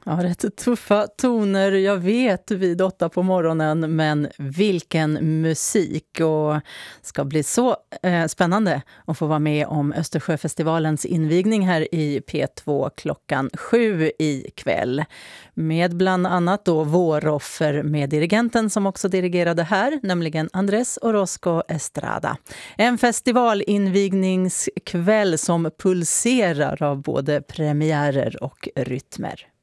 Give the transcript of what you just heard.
Ja, rätt tuffa toner, jag vet, vid 8 på morgonen, men vilken musik, och ska bli så spännande att få vara med om Östersjöfestivalens invigning här i P2 klockan 7 ikväll. Med bland annat då Våroffer med dirigenten som också dirigerade här, nämligen Andrés Orozco Estrada. En festivalinvigningskväll som pulserar av både premiärer och rytmer.